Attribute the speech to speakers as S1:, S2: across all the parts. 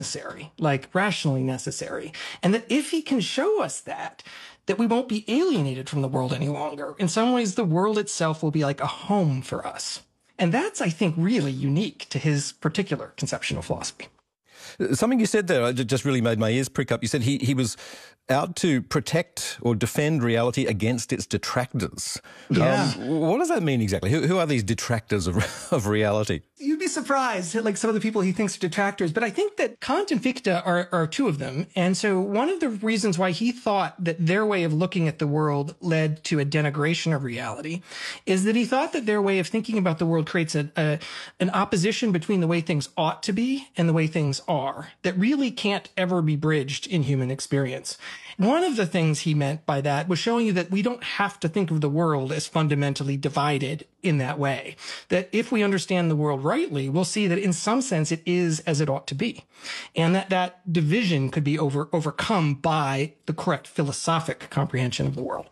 S1: necessary, like rationally necessary. And that if he can show us that we won't be alienated from the world any longer. In some ways, the world itself will be like a home for us. And that's, I think, really unique to his particular conception of philosophy.
S2: Something you said there just really made my ears prick up. You said he was out to protect or defend reality against its detractors.
S1: Yeah.
S2: What does that mean exactly? Who are these detractors of reality?
S1: You'd be surprised at like some of the people he thinks are detractors, but I think that Kant and Fichte are two of them. And so one of the reasons why he thought that their way of looking at the world led to a denigration of reality is that he thought that their way of thinking about the world creates an opposition between the way things ought to be and the way things are that really can't ever be bridged in human experience. One of the things he meant by that was showing you that we don't have to think of the world as fundamentally divided in that way. That if we understand the world rightly, we'll see that in some sense it is as it ought to be. And that division could be overcome by the correct philosophic comprehension of the world.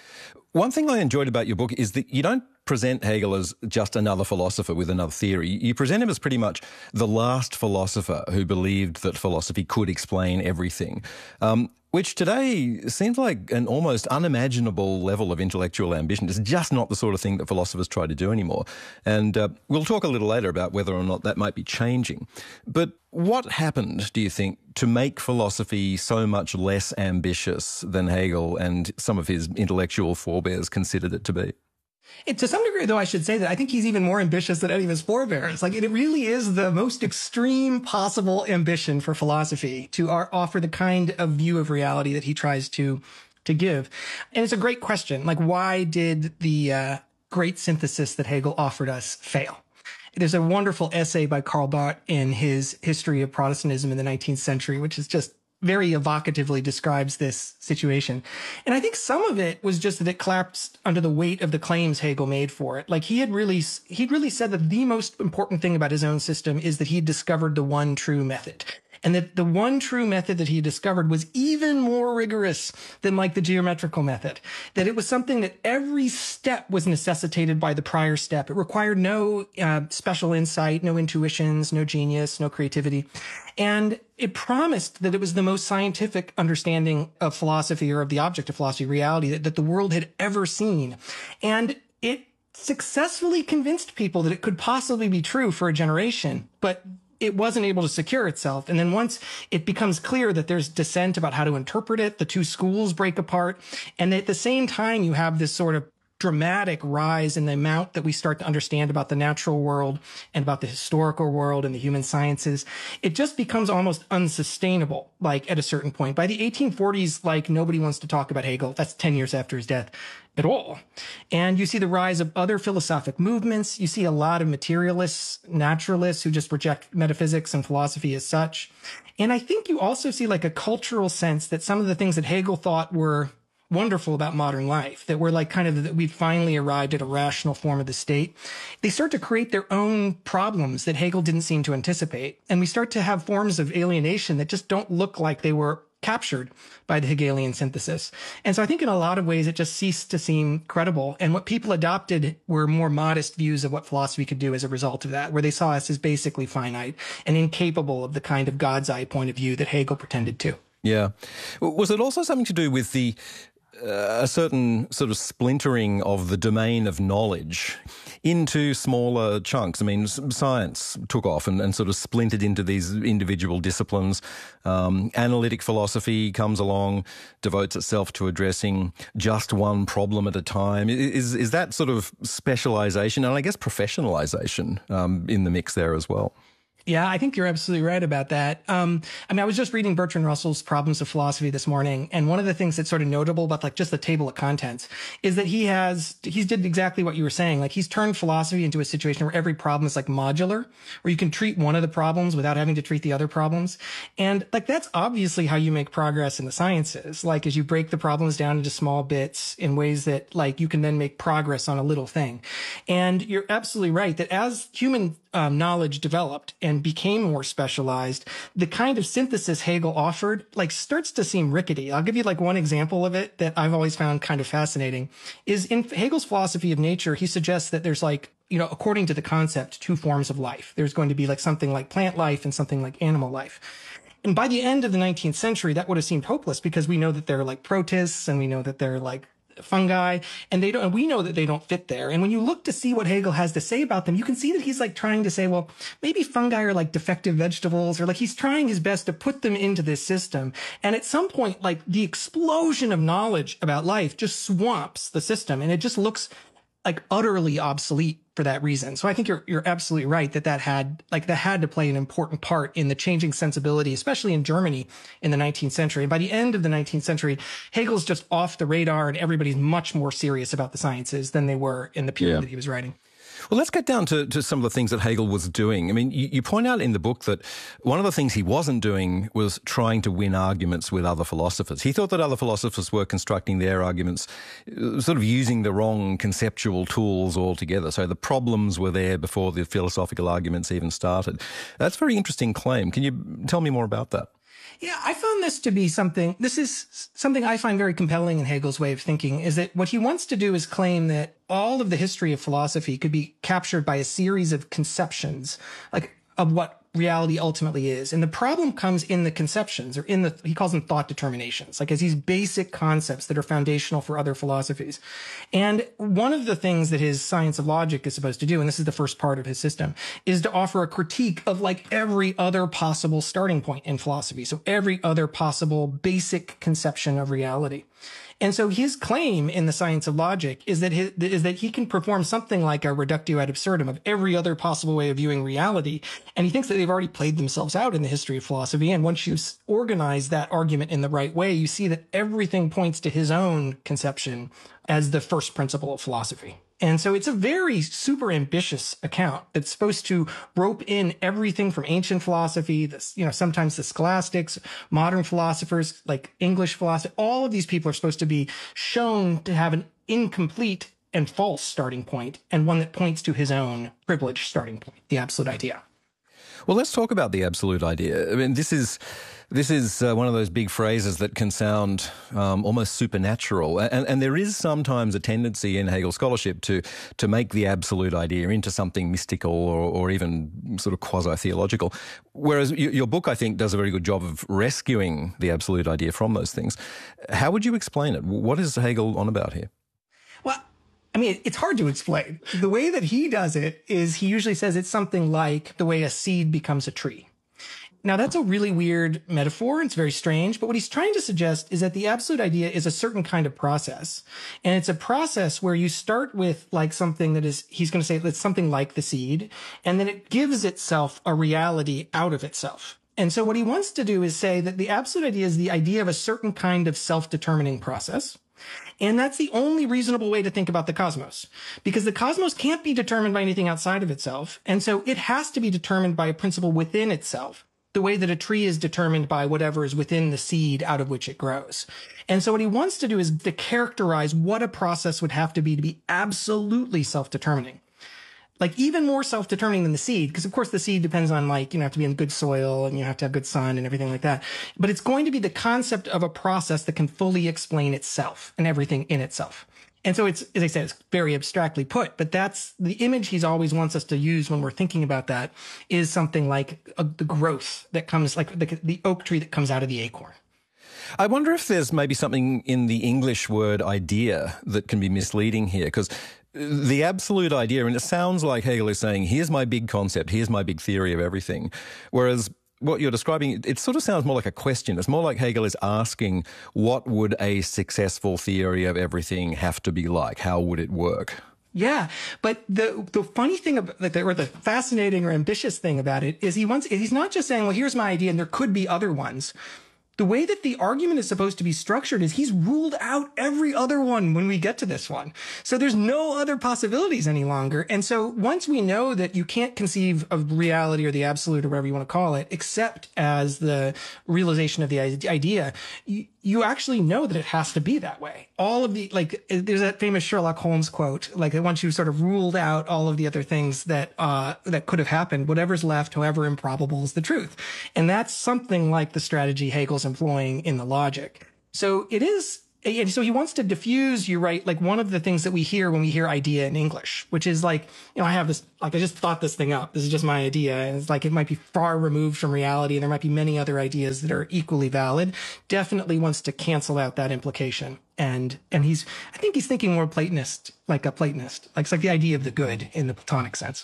S2: One thing I enjoyed about your book is that you don't present Hegel as just another philosopher with another theory. You present him as pretty much the last philosopher who believed that philosophy could explain everything, which today seems like an almost unimaginable level of intellectual ambition. It's just not the sort of thing that philosophers try to do anymore. And we'll talk a little later about whether or not that might be changing. But what happened, do you think, to make philosophy so much less ambitious than Hegel and some of his intellectual forebears considered it to be?
S1: To some degree, though, I should say that I think he's even more ambitious than any of his forebears. Like, it really is the most extreme possible ambition for philosophy to offer the kind of view of reality that he tries to give. And it's a great question. Like, why did the great synthesis that Hegel offered us fail? There's a wonderful essay by Karl Barth in his History of Protestantism in the 19th century, which is just very evocatively describes this situation. And I think some of it was just that it collapsed under the weight of the claims Hegel made for it. Like he'd really said that the most important thing about his own system is that he discovered the one true method. And that the one true method that he discovered was even more rigorous than like the geometrical method. That it was something that every step was necessitated by the prior step. It required no special insight, no intuitions, no genius, no creativity. And it promised that it was the most scientific understanding of philosophy or of the object of philosophy, reality, that the world had ever seen. And it successfully convinced people that it could possibly be true for a generation, but it wasn't able to secure itself. And then once it becomes clear that there's dissent about how to interpret it, the two schools break apart. And at the same time, you have this sort of dramatic rise in the amount that we start to understand about the natural world and about the historical world and the human sciences. It just becomes almost unsustainable, like at a certain point. By the 1840s, like nobody wants to talk about Hegel. That's 10 years after his death at all. And you see the rise of other philosophic movements. You see a lot of materialists, naturalists who just reject metaphysics and philosophy as such. And I think you also see like a cultural sense that some of the things that Hegel thought were wonderful about modern life, that we're like kind of that we've finally arrived at a rational form of the state. They start to create their own problems that Hegel didn't seem to anticipate. And we start to have forms of alienation that just don't look like they were captured by the Hegelian synthesis. And so I think in a lot of ways, it just ceased to seem credible. And what people adopted were more modest views of what philosophy could do as a result of that, where they saw us as basically finite and incapable of the kind of God's eye point of view that Hegel pretended to.
S2: Yeah. Was it also something to do with a certain sort of splintering of the domain of knowledge into smaller chunks? I mean, science took off and sort of splintered into these individual disciplines. Analytic philosophy comes along, devotes itself to addressing just one problem at a time. Is that sort of specialization and I guess professionalization in the mix there as well?
S1: Yeah, I think you're absolutely right about that. I was just reading Bertrand Russell's Problems of Philosophy this morning, and one of the things that's sort of notable about like just the table of contents is that he's did exactly what you were saying. Like he's turned philosophy into a situation where every problem is like modular, where you can treat one of the problems without having to treat the other problems. And like that's obviously how you make progress in the sciences. Like as you break the problems down into small bits in ways that like you can then make progress on a little thing. And you're absolutely right that as human knowledge developed and became more specialized, the kind of synthesis Hegel offered like starts to seem rickety. I'll give you like one example of it that I've always found kind of fascinating is in Hegel's philosophy of nature, he suggests that there's like, according to the concept, two forms of life. There's going to be like something like plant life and something like animal life. And by the end of the 19th century, that would have seemed hopeless because we know that they're like protists and we know that they're like fungi and we know that they don't fit there. And when you look to see what Hegel has to say about them, you can see that he's like trying to say, well, maybe fungi are like defective vegetables, or like he's trying his best to put them into this system. And at some point, like the explosion of knowledge about life just swamps the system and it just looks like utterly obsolete for that reason. So I think you're absolutely right that had to play an important part in the changing sensibility, especially in Germany in the 19th century. And by the end of the 19th century, Hegel's just off the radar and everybody's much more serious about the sciences than they were in the period that he was writing.
S2: Well, let's get down to some of the things that Hegel was doing. I mean, you point out in the book that one of the things he wasn't doing was trying to win arguments with other philosophers. He thought that other philosophers were constructing their arguments sort of using the wrong conceptual tools altogether. So the problems were there before the philosophical arguments even started. That's a very interesting claim. Can you tell me more about that?
S1: Yeah, I found this is something I find very compelling in Hegel's way of thinking, is that what he wants to do is claim that all of the history of philosophy could be captured by a series of conceptions, like of what reality ultimately is. And the problem comes in the conceptions, or he calls them thought determinations, like as these basic concepts that are foundational for other philosophies. And one of the things that his science of logic is supposed to do, and this is the first part of his system, is to offer a critique of like every other possible starting point in philosophy. So every other possible basic conception of reality. And so his claim in the science of logic is that he can perform something like a reductio ad absurdum of every other possible way of viewing reality. And he thinks that they've already played themselves out in the history of philosophy. And once you organize that argument in the right way, you see that everything points to his own conception as the first principle of philosophy. And so it's a very super ambitious account that's supposed to rope in everything from ancient philosophy, sometimes the scholastics, modern philosophers, like English philosophy. All of these people are supposed to be shown to have an incomplete and false starting point, and one that points to his own privileged starting point, the absolute idea.
S2: Well, let's talk about the absolute idea. I mean, this is one of those big phrases that can sound almost supernatural. And there is sometimes a tendency in Hegel scholarship to make the absolute idea into something mystical or even sort of quasi-theological. Whereas your book, I think, does a very good job of rescuing the absolute idea from those things. How would you explain it? What is Hegel on about here?
S1: Well, I mean, it's hard to explain. The way that he does it is he usually says it's something like the way a seed becomes a tree. Now, that's a really weird metaphor. It's very strange. But what he's trying to suggest is that the absolute idea is a certain kind of process. And it's a process where you start with like something that is, he's going to say that's something like the seed, and then it gives itself a reality out of itself. And so what he wants to do is say that the absolute idea is the idea of a certain kind of self-determining process. And that's the only reasonable way to think about the cosmos, because the cosmos can't be determined by anything outside of itself. And so it has to be determined by a principle within itself, the way that a tree is determined by whatever is within the seed out of which it grows. And so what he wants to do is to characterize what a process would have to be absolutely self-determining. Like even more self-determining than the seed, because of course the seed depends on you have to be in good soil and you have to have good sun and everything like that. But it's going to be the concept of a process that can fully explain itself and everything in itself. And so it's, as I said, it's very abstractly put, but that's the image he always wants us to use when we're thinking about that, is something like the growth that comes, like the oak tree that comes out of the acorn.
S2: I wonder if there's maybe something in the English word idea that can be misleading here, because the absolute idea, and it sounds like Hegel is saying, here's my big concept, here's my big theory of everything. Whereas what you're describing, it sort of sounds more like a question. It's more like Hegel is asking, what would a successful theory of everything have to be like? How would it work?
S1: Yeah, but the funny thing about or the fascinating or ambitious thing about it is he's not just saying, well, here's my idea and there could be other ones. The way that the argument is supposed to be structured is he's ruled out every other one when we get to this one. So there's no other possibilities any longer. And so once we know that you can't conceive of reality or the absolute or whatever you want to call it, except as the realization of the idea, you actually know that it has to be that way. All of the, there's that famous Sherlock Holmes quote, once you've sort of ruled out all of the other things that could have happened, whatever's left, however improbable, is the truth. And that's something like the strategy Hegel's employing in the Logic. So it is And so he wants to diffuse, you're right, like one of the things that we hear when we hear idea in English, which is like, I have this, like, I just thought this thing up. This is just my idea. And it's like, it might be far removed from reality. And there might be many other ideas that are equally valid. Definitely wants to cancel out that implication. And I think he's thinking more Platonist, like a Platonist. Like, it's like the idea of the good in the Platonic sense.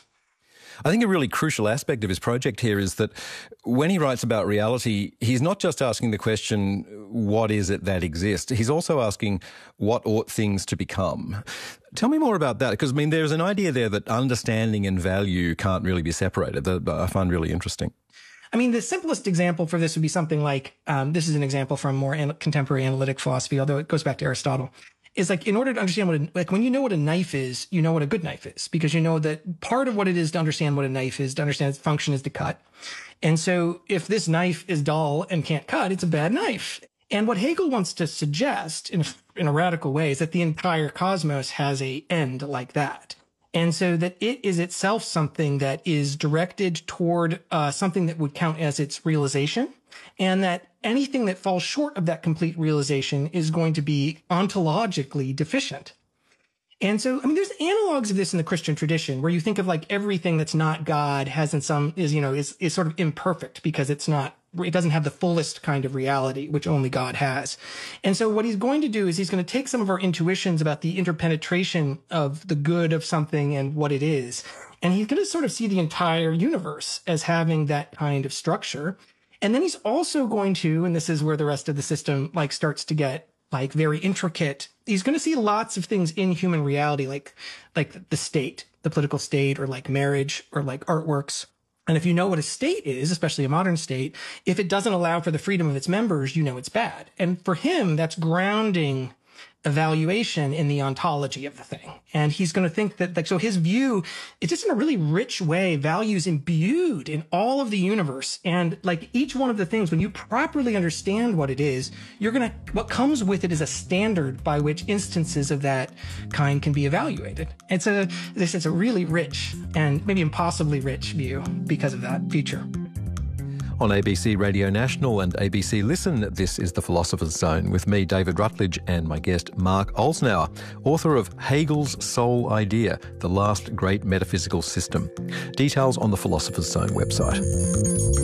S2: I think a really crucial aspect of his project here is that when he writes about reality, he's not just asking the question, what is it that exists? He's also asking, what ought things to become? Tell me more about that, because, there's an idea there that understanding and value can't really be separated that I find really interesting.
S1: The simplest example for this would be something like, this is an example from more contemporary analytic philosophy, although it goes back to Aristotle. Is like, in order to understand when you know what a knife is, you know what a good knife is, because you know that part of what it is to understand what a knife is, to understand its function, is to cut. And so if this knife is dull and can't cut, it's a bad knife. And what Hegel wants to suggest in a radical way is that the entire cosmos has a end like that. And so that it is itself something that is directed toward something that would count as its realization, and that anything that falls short of that complete realization is going to be ontologically deficient. And so, there's analogs of this in the Christian tradition, where you think of like everything that's not God is sort of imperfect because it doesn't have the fullest kind of reality, which only God has. And so what he's going to do is he's going to take some of our intuitions about the interpenetration of the good of something and what it is, and he's going to sort of see the entire universe as having that kind of structure. And then he's also going to, and this is where the rest of the system starts to get very intricate. He's going to see lots of things in human reality, like the state, the political state, or like marriage, or like artworks. And if you know what a state is, especially a modern state, if it doesn't allow for the freedom of its members, you know it's bad. And for him, that's grounding evaluation in the ontology of the thing. And he's going to think that, so his view is just in a really rich way, values imbued in all of the universe. And like each one of the things, when you properly understand what it is, what comes with it is a standard by which instances of that kind can be evaluated. It's a really rich and maybe impossibly rich view because of that feature.
S2: On ABC Radio National and ABC Listen, this is The Philosopher's Zone with me, David Rutledge, and my guest, Mark Olsnauer, author of Hegel's Sole Idea, The Last Great Metaphysical System. Details on the Philosopher's Zone website.